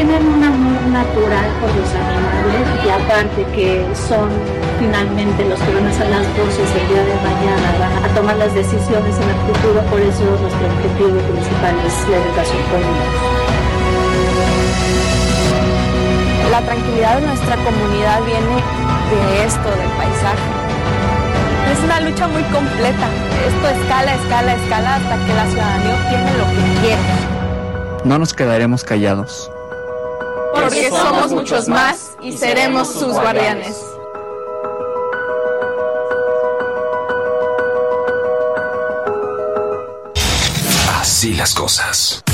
tienen un amor natural por los animales y aparte que son finalmente los que van a ser las voces el día de mañana, van a tomar las decisiones en el futuro, por eso nuestro objetivo principal es la educación con ellos. La tranquilidad de nuestra comunidad viene de esto, del paisaje. Es una lucha muy completa. Esto escala, escala, escala hasta que la ciudadanía obtiene lo que quiere. No nos quedaremos callados. Porque somos muchos más y seremos sus guardianes. Así las cosas.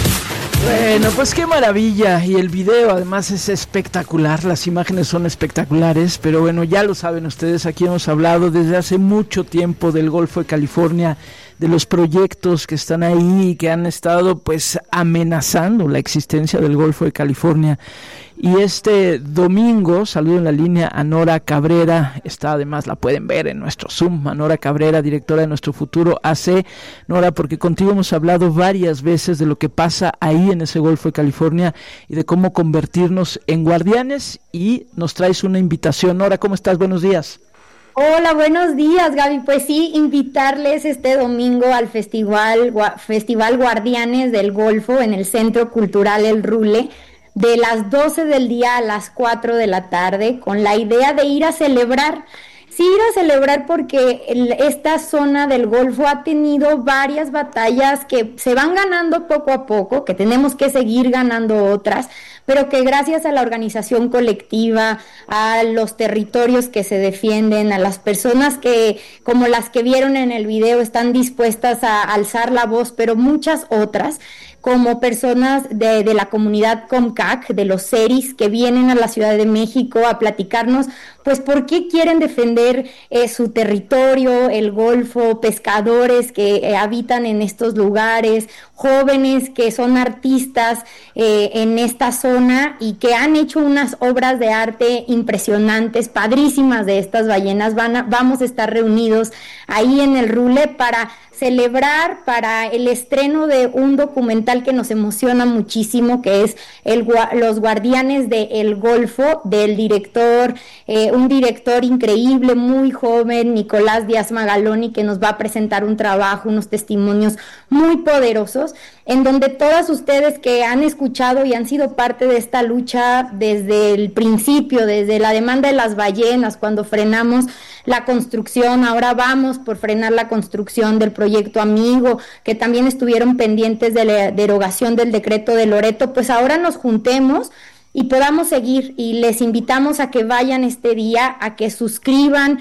Bueno, pues qué maravilla, y el video además es espectacular, las imágenes son espectaculares, pero bueno, ya lo saben ustedes, aquí hemos hablado desde hace mucho tiempo del Golfo de California, de los proyectos que están ahí y que han estado pues amenazando la existencia del Golfo de California. Y este domingo, saludo en la línea a Nora Cabrera, está además, la pueden ver en nuestro Zoom, a Nora Cabrera, directora de Nuestro Futuro AC. Nora, porque contigo hemos hablado varias veces de lo que pasa ahí en ese Golfo de California y de cómo convertirnos en guardianes, y nos traes una invitación. Nora, ¿cómo estás? Buenos días. Hola, buenos días, Gaby. Pues sí, invitarles este domingo al Festival Guardianes del Golfo en el Centro Cultural El Rule, de las 12 del día a las 4 de la tarde, con la idea de ir a celebrar. Sí, ir a celebrar porque esta zona del Golfo ha tenido varias batallas que se van ganando poco a poco, que tenemos que seguir ganando otras, pero que gracias a la organización colectiva, a los territorios que se defienden, a las personas que, como las que vieron en el video, están dispuestas a alzar la voz, pero muchas otras, como personas de la comunidad Comcac, de los seris, que vienen a la Ciudad de México a platicarnos, pues, por qué quieren defender su territorio, el Golfo, pescadores que habitan en estos lugares, jóvenes que son artistas en esta zona y que han hecho unas obras de arte impresionantes, padrísimas, de estas ballenas. Vamos a estar reunidos ahí en el Rule para celebrar, para el estreno de un documental que nos emociona muchísimo, que es Los Guardianes del Golfo, del director, un director increíble, muy joven, Nicolás Díaz Magaloni, que nos va a presentar un trabajo, unos testimonios muy poderosos, en donde todas ustedes que han escuchado y han sido parte de esta lucha desde el principio, desde la demanda de las ballenas, cuando frenamos la construcción, ahora vamos por frenar la construcción del proyecto Amigo, que también estuvieron pendientes de la derogación del decreto de Loreto, pues ahora nos juntemos y podamos seguir, y les invitamos a que vayan este día, a que suscriban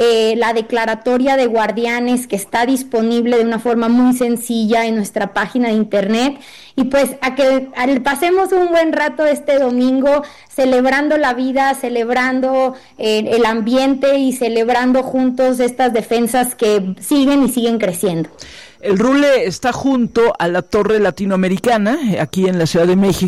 la declaratoria de guardianes, que está disponible de una forma muy sencilla en nuestra página de internet, y pues a que pasemos un buen rato este domingo celebrando la vida, celebrando el ambiente y celebrando juntos estas defensas que siguen y siguen creciendo. El Rule está junto a la Torre Latinoamericana, aquí en la Ciudad de México.